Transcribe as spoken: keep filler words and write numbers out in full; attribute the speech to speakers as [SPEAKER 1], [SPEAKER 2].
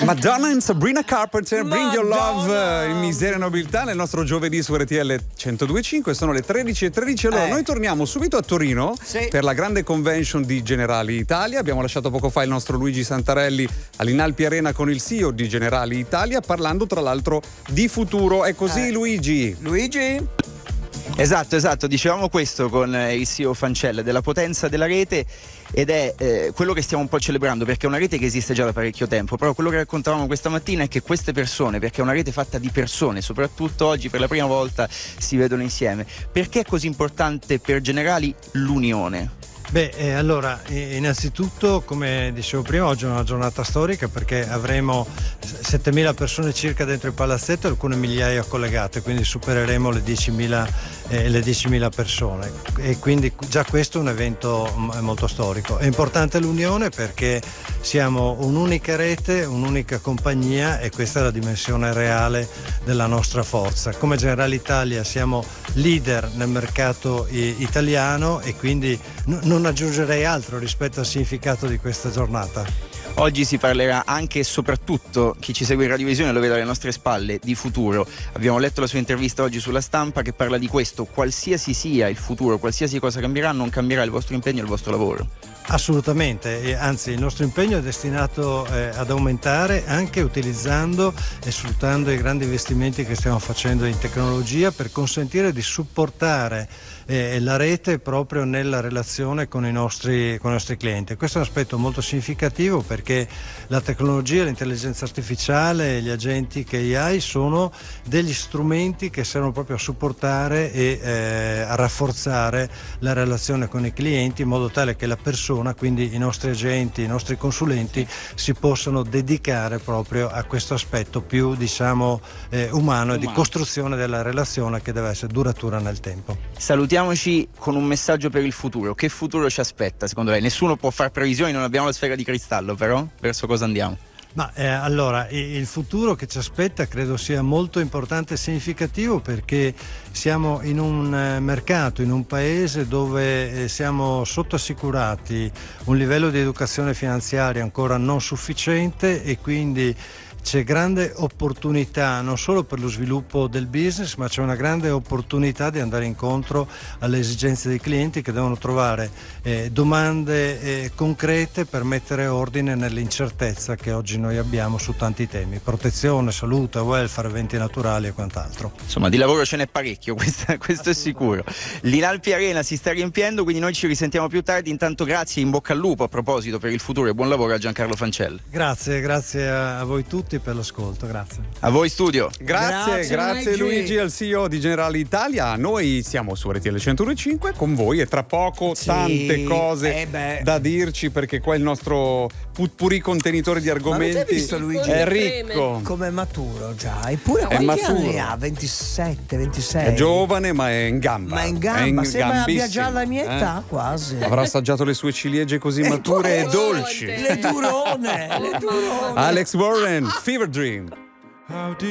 [SPEAKER 1] Madonna and Sabrina Carpenter, Bring Your Love
[SPEAKER 2] Madonna.
[SPEAKER 1] in miseria e nobiltà nel nostro giovedì su R T L centodue e cinque. Sono le tredici e tredici. Allora
[SPEAKER 2] Eh.
[SPEAKER 1] noi torniamo subito a Torino
[SPEAKER 2] Sì.
[SPEAKER 1] per la grande convention di Generali Italia. Abbiamo lasciato poco fa il nostro Luigi Santarelli all'Inalpi Arena con il C E O di Generali Italia, parlando tra l'altro di futuro. È così,
[SPEAKER 2] Eh.
[SPEAKER 1] Luigi?
[SPEAKER 2] Luigi?
[SPEAKER 3] Esatto, esatto, dicevamo questo con eh, il C E O Fancella, della potenza della rete, ed è eh, quello che stiamo un po' celebrando, perché è una rete che esiste già da parecchio tempo, però quello che raccontavamo questa mattina è che queste persone, perché è una rete fatta di persone, soprattutto oggi per la prima volta si vedono insieme. Perché è così importante per Generali l'unione?
[SPEAKER 4] Beh, eh, allora, eh, innanzitutto, come dicevo prima, oggi è una giornata storica perché avremo settemila persone circa dentro il palazzetto e alcune migliaia collegate, quindi supereremo le diecimila, eh, le diecimila persone, e quindi già questo è un evento m- molto storico. È importante l'unione perché siamo un'unica rete, un'unica compagnia, e questa è la dimensione reale della nostra forza. Come Generali Italia siamo leader nel mercato i- italiano, e quindi n- non aggiungerei altro rispetto al significato di questa giornata.
[SPEAKER 3] Oggi si parlerà anche e soprattutto, chi ci segue in radiovisione lo vede alle nostre spalle, di futuro. Abbiamo letto la sua intervista oggi sulla Stampa che parla di questo: qualsiasi sia il futuro, qualsiasi cosa cambierà, non cambierà il vostro impegno e il vostro lavoro.
[SPEAKER 4] Assolutamente, e anzi il nostro impegno è destinato eh, ad aumentare, anche utilizzando e sfruttando i grandi investimenti che stiamo facendo in tecnologia per consentire di supportare eh, la rete proprio nella relazione con i nostri, con i nostri clienti. Questo è un aspetto molto significativo perché la tecnologia, l'intelligenza artificiale, gli agenti che A I sono degli strumenti che servono proprio a supportare e eh, a rafforzare la relazione con i clienti, in modo tale che la persona, quindi i nostri agenti, i nostri consulenti, si possano dedicare proprio a questo aspetto più, diciamo, eh, umano, e di costruzione della relazione che deve essere duratura nel tempo.
[SPEAKER 3] Salutiamoci con un messaggio per il futuro. Che futuro ci aspetta secondo lei? Nessuno può fare previsioni, non abbiamo la sfera di cristallo, però verso cosa andiamo?
[SPEAKER 4] Ma eh, allora, il futuro che ci aspetta credo sia molto importante e significativo, perché siamo in un eh, mercato, in un paese dove eh, siamo sottoassicurati un livello di educazione finanziaria ancora non sufficiente, e quindi c'è grande opportunità non solo per lo sviluppo del business, ma c'è una grande opportunità di andare incontro alle esigenze dei clienti, che devono trovare eh, domande eh, concrete per mettere ordine nell'incertezza che oggi noi abbiamo su tanti temi: protezione, salute, welfare, eventi naturali e quant'altro.
[SPEAKER 3] Insomma, di lavoro ce n'è parecchio, questo, questo è sicuro. L'Inalpi Arena si sta riempiendo, quindi noi ci risentiamo più tardi. Intanto grazie, in bocca al lupo a proposito per il futuro, e buon lavoro a Giancarlo Fancella.
[SPEAKER 4] Grazie, grazie a, a voi tutti per l'ascolto, grazie.
[SPEAKER 3] A voi studio.
[SPEAKER 1] Grazie,
[SPEAKER 2] Grazie,
[SPEAKER 1] grazie
[SPEAKER 2] Luigi.
[SPEAKER 1] Luigi, al C E O di Generali Italia. Noi siamo su R T L centodue e cinque con voi, e tra poco
[SPEAKER 2] Sì,
[SPEAKER 1] tante cose
[SPEAKER 2] eh beh.
[SPEAKER 1] da dirci, perché qua il nostro putpuri contenitore di argomenti
[SPEAKER 2] avete visto Luigi?
[SPEAKER 1] è ricco.
[SPEAKER 2] Come maturo già, eppure
[SPEAKER 1] È
[SPEAKER 2] quanti
[SPEAKER 1] maturo.
[SPEAKER 2] anni ha? ventisette, ventisei?
[SPEAKER 1] È giovane, ma è in gamba.
[SPEAKER 2] Ma in
[SPEAKER 1] È
[SPEAKER 2] gamba, sembra abbia
[SPEAKER 1] gambissimo,
[SPEAKER 2] già la mia
[SPEAKER 1] eh?
[SPEAKER 2] età quasi.
[SPEAKER 1] Avrà assaggiato le sue ciliegie così
[SPEAKER 2] Eh,
[SPEAKER 1] mature e
[SPEAKER 2] poi-
[SPEAKER 1] dolci.
[SPEAKER 2] Le durone, le durone.
[SPEAKER 1] Alex Warren, Fever Dream.